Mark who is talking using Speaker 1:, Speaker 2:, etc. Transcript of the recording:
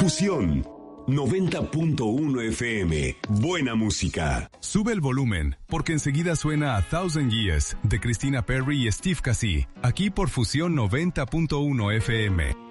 Speaker 1: Fusión 90.1 FM. Buena música.
Speaker 2: Sube el volumen, porque enseguida suena A Thousand Years de Christina Perri y Steve Cassie, aquí por Fusión 90.1 FM.